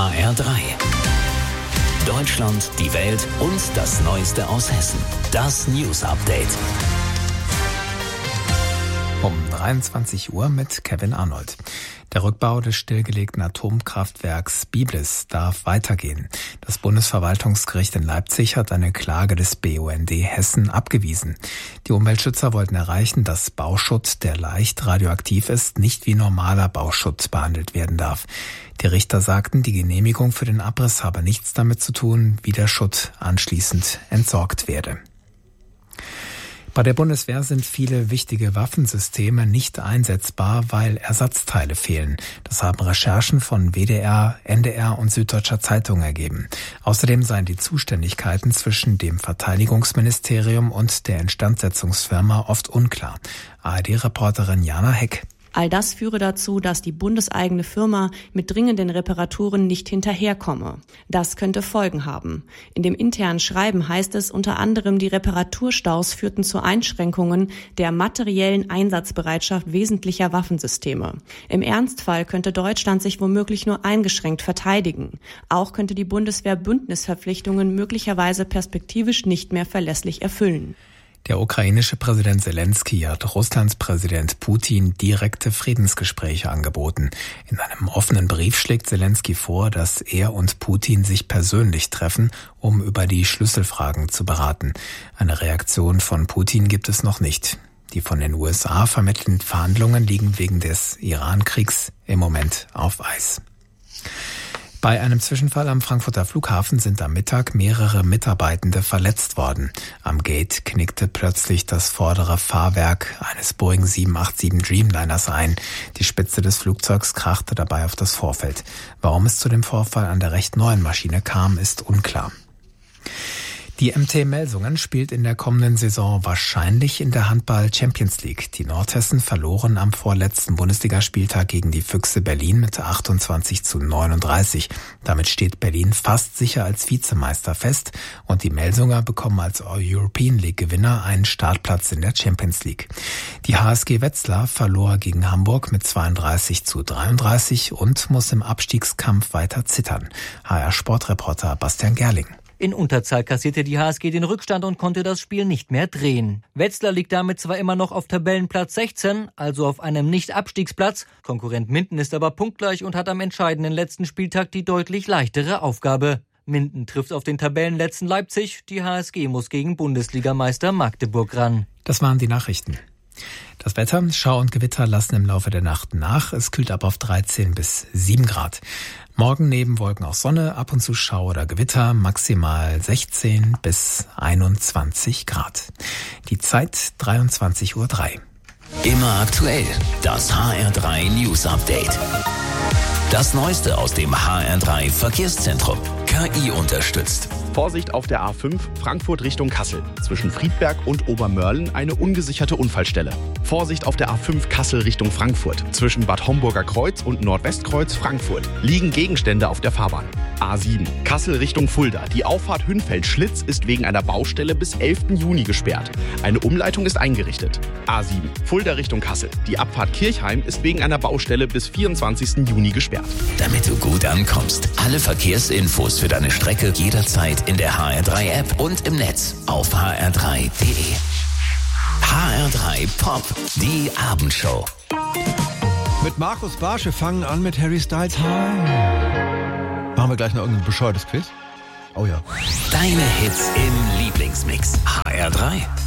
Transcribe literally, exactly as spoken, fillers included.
H R drei. Deutschland, die Welt und das Neueste aus Hessen. Das News Update. Um dreiundzwanzig Uhr mit Kevin Arnold. Der Rückbau des stillgelegten Atomkraftwerks Biblis darf weitergehen. Das Bundesverwaltungsgericht in Leipzig hat eine Klage des B U N D Hessen abgewiesen. Die Umweltschützer wollten erreichen, dass Bauschutt, der leicht radioaktiv ist, nicht wie normaler Bauschutt behandelt werden darf. Die Richter sagten, die Genehmigung für den Abriss habe nichts damit zu tun, wie der Schutt anschließend entsorgt werde. Bei der Bundeswehr sind viele wichtige Waffensysteme nicht einsetzbar, weil Ersatzteile fehlen. Das haben Recherchen von W D R, N D R und Süddeutscher Zeitung ergeben. Außerdem seien die Zuständigkeiten zwischen dem Verteidigungsministerium und der Instandsetzungsfirma oft unklar. A R D-Reporterin Jana Heck. All das führe dazu, dass die bundeseigene Firma mit dringenden Reparaturen nicht hinterherkomme. Das könnte Folgen haben. In dem internen Schreiben heißt es unter anderem, die Reparaturstaus führten zu Einschränkungen der materiellen Einsatzbereitschaft wesentlicher Waffensysteme. Im Ernstfall könnte Deutschland sich womöglich nur eingeschränkt verteidigen. Auch könnte die Bundeswehr Bündnisverpflichtungen möglicherweise perspektivisch nicht mehr verlässlich erfüllen. Der ukrainische Präsident Selenskyj hat Russlands Präsident Putin direkte Friedensgespräche angeboten. In einem offenen Brief schlägt Selenskyj vor, dass er und Putin sich persönlich treffen, um über die Schlüsselfragen zu beraten. Eine Reaktion von Putin gibt es noch nicht. Die von den U S A vermittelnden Verhandlungen liegen wegen des Iran-Kriegs im Moment auf Eis. Bei einem Zwischenfall am Frankfurter Flughafen sind am Mittag mehrere Mitarbeitende verletzt worden. Am Gate knickte plötzlich das vordere Fahrwerk eines Boeing sieben acht sieben Dreamliners ein. Die Spitze des Flugzeugs krachte dabei auf das Vorfeld. Warum es zu dem Vorfall an der recht neuen Maschine kam, ist unklar. Die M T Melsungen spielt in der kommenden Saison wahrscheinlich in der Handball-Champions League. Die Nordhessen verloren am vorletzten Bundesligaspieltag gegen die Füchse Berlin mit achtundzwanzig zu neununddreißig. Damit steht Berlin fast sicher als Vizemeister fest und die Melsunger bekommen als European League-Gewinner einen Startplatz in der Champions League. Die H S G Wetzlar verlor gegen Hamburg mit zweiunddreißig zu dreiunddreißig und muss im Abstiegskampf weiter zittern. H R-Sportreporter Bastian Gerling. In Unterzahl kassierte die H S G den Rückstand und konnte das Spiel nicht mehr drehen. Wetzlar liegt damit zwar immer noch auf Tabellenplatz sechzehn, also auf einem Nicht-Abstiegsplatz. Konkurrent Minden ist aber punktgleich und hat am entscheidenden letzten Spieltag die deutlich leichtere Aufgabe. Minden trifft auf den Tabellenletzten Leipzig, die H S G muss gegen Bundesligameister Magdeburg ran. Das waren die Nachrichten. Das Wetter, Schau und Gewitter lassen im Laufe der Nacht nach. Es kühlt ab auf dreizehn bis sieben Grad. Morgen neben Wolken auch Sonne, ab und zu Schau oder Gewitter, maximal sechzehn bis einundzwanzig Grad. Die Zeit dreiundzwanzig Uhr drei. Immer aktuell, das H R drei News Update. Das Neueste aus dem H R drei Verkehrszentrum. K I unterstützt. Vorsicht auf der A fünf, Frankfurt Richtung Kassel. Zwischen Friedberg und Obermörlen eine ungesicherte Unfallstelle. Vorsicht auf der A fünf Kassel Richtung Frankfurt. Zwischen Bad Homburger Kreuz und Nordwestkreuz Frankfurt liegen Gegenstände auf der Fahrbahn. A sieben, Kassel Richtung Fulda. Die Auffahrt Hünfeld-Schlitz ist wegen einer Baustelle bis elften Juni gesperrt. Eine Umleitung ist eingerichtet. A sieben, Fulda Richtung Kassel. Die Abfahrt Kirchheim ist wegen einer Baustelle bis vierundzwanzigsten Juni gesperrt. Damit du gut ankommst, alle Verkehrsinfos für deine Strecke jederzeit in der H R drei App und im Netz auf h r drei punkt d e. H R drei Pop, die Abendshow. Mit Markus Barsche fangen an mit Harry Styles. Hi. Machen wir gleich noch irgendein bescheuertes Quiz? Oh ja. Deine Hits im Lieblingsmix. H R drei.